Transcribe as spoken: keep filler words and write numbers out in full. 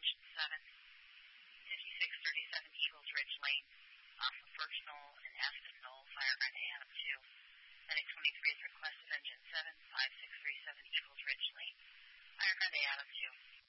engine seven, fifty-six thirty-seven Eagles Ridge Lane, off of Birch Knoll and Aspen Knoll, fire on to Adam two. Medic twenty-three has requested engine seven, five six three seven Eagles Ridge Lane, fire on to Adam two.